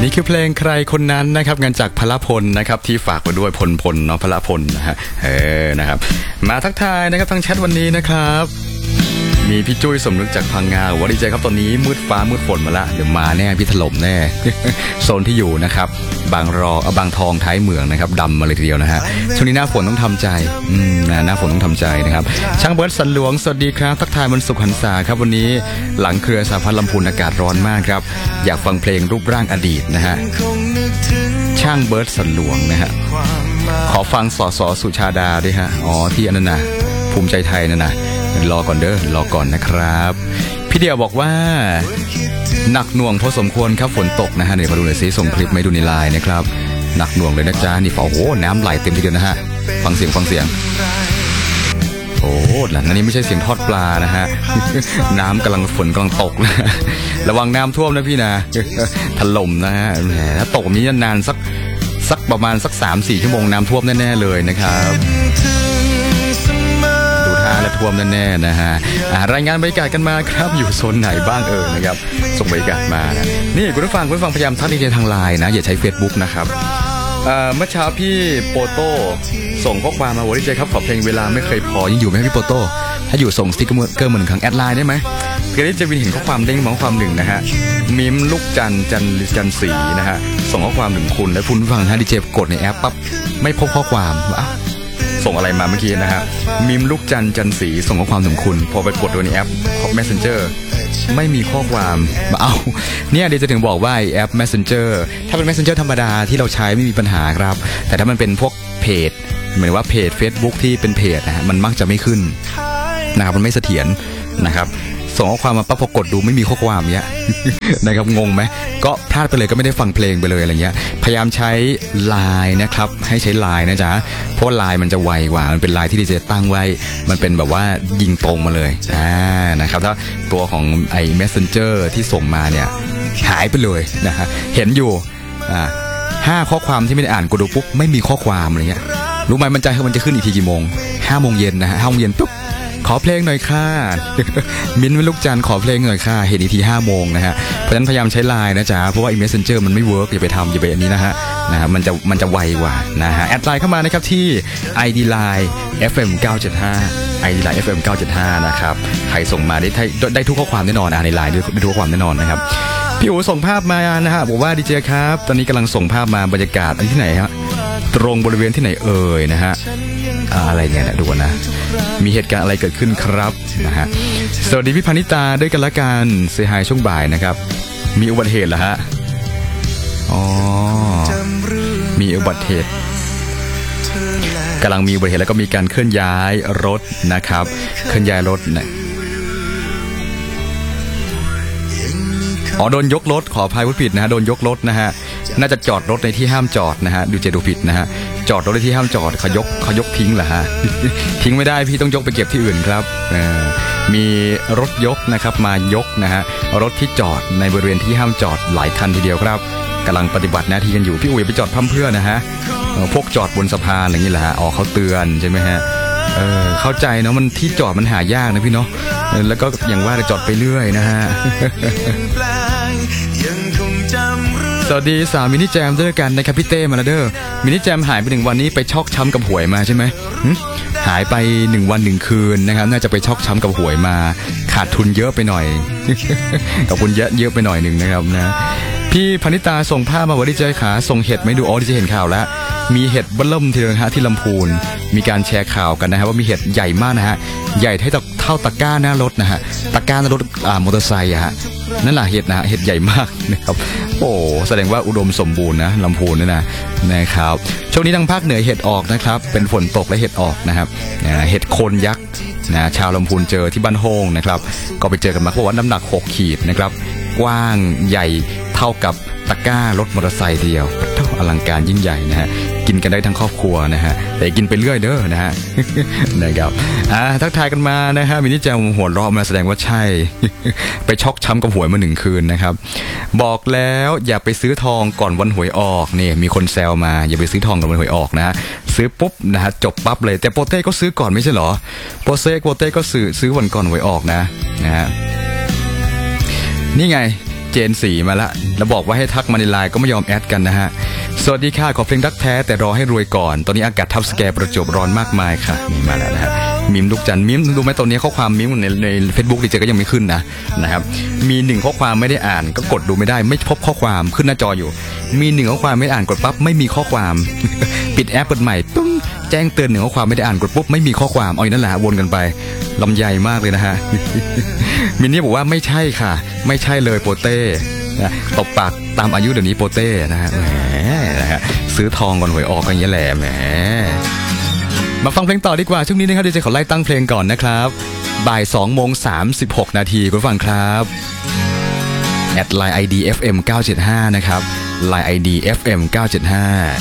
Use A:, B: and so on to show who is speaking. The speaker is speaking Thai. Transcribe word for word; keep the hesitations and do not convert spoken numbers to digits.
A: นี่คือเพลงใครคนนั้นนะครับงานจากพลพลนะครับที่ฝากมาด้วยพลพลเนาะพลพลนะฮะเออนะครับมาทักทายนะครับทางแชทวันนี้นะครับมีพี่จุ้ยสมนึกจากพังงาว่าดีใจครับตอนนี้มืดฟ้ามืดฝนมาละเดี๋ยวมาแน่พี่ถล่มแน่ โซนที่อยู่นะครับบางรอบางทองท้ายเมืองนะครับดำมาเลยทีเดียวนะฮะช่วงนี้หน้าฝนต้องทำใจอืมนะหน้าฝนต้องทำใจนะครับช่างเบิร์ดสันหลวงสวัสดีครับทักทายวันศุกร์หันษาครับวันนี้หลังเครือสาพันธ์ลำพูนอากาศร้อนมากครับอยากฟังเพลงรูปร่างอดีตนะฮะช่างเบิร์ดสันหลวงนะฮะขอฟังสสสุชาดาด้วยฮะอ๋อที่อันนั้นนะภูมิใจไทยนั่นนะรอก่อนเด้อรอก่อนนะครับพี่เดียวบอกว่าหนักหน่วงพอสมควรครับฝนตกนะฮะเดี๋ยวมาดูหน่อยซิส่งคลิปมาดูในไลน์นะครับหนักหน่วงเลยนะจ๊ะนี่ฝาโอ้โหน้ำไหลเต็มทีเดียวนะฮะฟังเสียงฟังเสียงโอ้หลังนี้ไม่ใช่เสียงทอดปลานะฮะ น้ำกำลังฝนกำลังตกนะระวังน้ำท่วมนะพี่นะ ถล่มนะฮะแหมถ้าตกแบบนี้นานสักสักประมาณสัก สามถึงสี่ ชั่วโมงน้ำท่วมแน่ๆเลยนะครับและท่วมแน่ๆนะฮะรายงานบรรยากาศกันมาครับอยู่โซนไหนบ้างเออนะครับส่งบรรยากาศมานะนี่คุณผู้ฟังคุณผู้ฟังพยายามทักดีเจทางไลน์นะอย่าใช้ Facebook นะครับเมื่อเช้าพี่โปโต้ส่งข้อความมาว่าดีเจครับขอเพลงเวลาไม่เคยพอยังอยู่ไหมพี่โปโต้ถ้าอยู่ส่งสติ๊กเกอร์เหมือนครั้งแอดไลน์ได้ไหมเกรดจะวินเห็นข้อความเด้งมองความหนึ่งนะฮะมิมลูกจันจันจันสีนะฮะส่งข้อความถึงคุณและคุณผู้ฟังนะดีเจกดในแอปปั๊บไม่พบข้อความอ่ะส่งอะไรมาเมื่อกี้นะฮะมิมลูกจันจันสีส่งข้อความถึงคุณพอไปกดดูในแอป Messenger ไม่มีข้อความมาเอาเนี่ยเดี๋ยวจะถึงบอกว่าแอป Messenger ถ้าเป็น Messenger ธรรมดาที่เราใช้ไม่มีปัญหาครับแต่ถ้ามันเป็นพวกเพจเหมือนว่าเพจ Facebook ที่เป็นเพจนะฮะมันมักจะไม่ขึ้นนะครับมันไม่เสถียรนะครับส่งข้อความมาปั๊บพอกดดูไม่มีข้อความเนี้ย นะครับงงไหมก็พลาดไปเลยก็ไม่ได้ฟังเพลงไปเลยอะไรเงี้ยพยายามใช้ไลน์นะครับให้ใช้ไลน์นะจ๊ะเพราะไลน์มันจะไวกว่ามันเป็นไลน์ที่ดีเจตั้งไว้มันเป็นแบบว่ายิงตรงมาเลยอ่านะครับถ้าตัวของไอ้ Messenger ที่ส่งมาเนี่ยหายไปเลยนะฮะเห็นอยู่อ่าห้าข้อความที่ไม่ได้อ่านกดดูปุ๊บไม่มีข้อความอะไรเงี้ยรู้ไหมมันจะมันจะขึ้นอีกทีกี่โมงห้าโมงเย็นนะฮะห้าโมงเย็นปุ๊บขอเพลงหน่อยค่ะ มิ้นท์ลูกจันขอเพลงหน่อยค่ะเห็นอีกทีห้าโมงนะฮะเพราะฉะนั้นพยายามใช้ไลน์นะจ๊ะเพราะว่าอีเมสเซนเจอร์มันไม่เวิร์กอย่าไปทำอย่าไปอันนี้นะฮะนะฮะมันจะมันจะไวกว่านะฮะแอดไลน์เข้ามานะครับที่ ไอ ดี Line เอฟ เอ็ม เก้าเจ็ดห้า ไอ ดี Line เอฟ เอ็ม เก้าเจ็ดห้านะครับใครส่งมาได้ได้ทุกข้อความแน่นอนอ่าในไลน์ได้ทุกข้อความแน่นอนนะครับพี่อู๋ส่งภาพมานะฮะบอกว่าดีเจครับตอนนี้กำลังส่งภาพมาบรรยากาศอันที่ไหนฮะตรงบริเวณที่ไหนเอ่ยนะฮะอะไรเนี่ยนะดูนะมีเหตุการณ์อะไรเกิดขึ้นครับนะฮะสวัสดีพี่พานิตาด้วยกันละกันเซฮายช่วงบ่ายนะครับมีอุบัติเหตุเหรอฮะอ๋อมีอุบัติเหตุกำลังมีอุบัติเหตุแล้วก็มีการเคลื่อนย้ายรถนะครับเคลื่อนย้ายรถนะอ๋อโดนยกรถขออภัยพูดผิดนะฮะโดนยกรถนะฮะน่าจะจอดรถในที่ห้ามจอดนะฮะดูเจดูผิดนะฮะจอดรถในที่ห้ามจอดเขายกเขายกทิ้งเหรอฮะ ทิ้งไม่ได้พี่ต้องยกไปเก็บที่อื่นครับมีรถยกนะครับมายกนะฮะรถที่จอดในบริเวณที่ห้ามจอดหลายคันทีเดียวครับกำลังปฏิบัติหน้าที่กันอยู่พี่อุ๋ยไปจอดพร่ำเพรื่อนะฮะพวกจอดบนสะพานอย่างนี้แหละฮะอ๋อเขาเตือนใช่ไหมฮะเออเข้าใจเนาะมันที่จอดมันหายากนะพี่เนาะแล้วก็อย่างว่าจะจอดไปเรื่อยนะฮะ สวัสดีสาวมินิแจมด้วยกันนะครับพี่เต้มาแล้วเด้อมินิแจมหายไปหนึ่งวันนี้ไปชอกช้ำกับหวยมาใช่ไหมหายไปหนึ่งวันหนึ่งคืนนะครับน่าจะไปชอกช้ำกับหวยมาขาดทุนเยอะไปหน่อย กับคุณเยอะเยอะไปหน่อยหนึ่งนะครับนะพี่พนิตาส่งภาพมาว่าดีเจขาส่งเห็ดไม่ดูอ๋อดีเจเห็นข่าวแล้วมีเห็ดเบิ่มทีเดียวนะฮะที่ลำพูนมีการแชร์ข่าวกันนะฮะว่ามีเห็ดใหญ่มากนะฮะใหญ่เท่าเท่าตะกร้าหน้ารถนะฮะตะกร้าหน้ารถอ่ามอเตอร์ไซค์อะฮะนั่นแหละเห็ดนะเห็ดใหญ่มากนะครับโอ้แสดงว่าอุดมสมบูรณ์นะลำพูนนี่นะนะครับช่วงนี้ทางภาคเหนือเห็ดออกนะครับเป็นฝนตกและเห็ดออกนะครับเห็ดโคนยักษ์นะชาวลำพูนเจอที่บ้านโฮงนะครับก็ไปเจอกันมาเขาบอกว่าน้ำหนักหกขีดนะครับกว้างใหญ่เท่ากับตะกร้ารถมอเตอร์ไซค์เดียวอลังการยิ่งใหญ่นะฮะกินกันได้ทั้งครอบครัวนะฮะแต่กินไปเรื่อยเด้อนะฮะ นะครับอ่าทักทายกันมานะฮะมินิแจมหัวเราะมาแสดงว่าใช่ ไปช็อกช้ำกับหวยมาหนึ่งคืนนะครับบอกแล้วอย่าไปซื้อทองก่อนวันหวยออกนี่มีคนแซวมาอย่าไปซื้อทองก่อนวันหวยออกนะซื้อปุ๊บนะฮะจบปั๊บเลยแต่โปเต้ก็ซื้อก่อนไม่ใช่หรอโปเต้โปเต้ก็ซื้อซื้อวันก่อนหวยออกนะนะฮะนี่ไงเจนสีมาละแล้วบอกว่าให้ทักมาในไลน์ก็ไม่ยอมแอดกันนะฮะสวัสดีค่ะขอเพลงรักแท้แต่รอให้รวยก่อนตอนนี้อากาศทับสแกประจวบร้อนมากมายค่ะนี่มาแล้วนะฮะมิมลูกจันมิมดูไหมตอนนี้ข้อความมิมในในเฟซบุ๊กดีเจก็ยังไม่ขึ้นนะนะครับมีหนึ่งข้อความไม่ได้อ่านก็กดดูไม่ได้ไม่พบข้อความขึ้นหน้าจออยู่มีหนึ่งข้อความไม่ได้อ่านกดปั๊บไม่มีข้อความ ปิดแอปเปิดใหม่ปึ้งแจ้งเตือนหนึ่งข้อความไม่ได้อ่านกดปุ๊บไม่มีข้อความเอาอย่างนั้นแหละวนกันไปลำใหญ่มากเลยนะฮะ มินนี่บอกว่าไม่ใช่ค่ะไม่ใช่เลยโปเต้ตบปากตามอายุเดี๋ยวนี้โปเต้นะฮะแหมนะฮะซื้อทองก่อนหวยออกอย่างเงี้ยแหละแหมมาฟังเพลงต่อดีกว่าช่วงนี้นะครับดีเจขอไล่ตั้งเพลงก่อนนะครับบ่ายสองโมงสามสิบหกนาทีคุณฟังครับแอดไลน์ ไอ ดี เอฟ เอ็ม เก้าเจ็ดห้านะครับไลน์ ไอ ดี เอฟ เอ็ม เก้าเจ็ดห้า